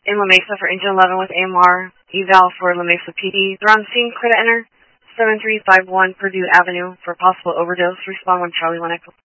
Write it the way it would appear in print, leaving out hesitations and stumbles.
in La Mesa for Engine 11 with AMR. Eval for La Mesa PD. They're on scene. Clear to enter. 7351 Purdue Avenue for possible overdose. Respond 1 Charlie 1 Echo.